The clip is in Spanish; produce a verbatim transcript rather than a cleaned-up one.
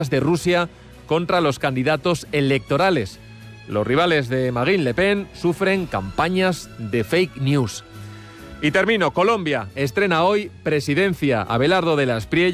de Rusia contra los candidatos electorales. Los rivales de Marine Le Pen sufren campañas de fake news. Y termino, Colombia estrena hoy presidencia. Abelardo de la Espriella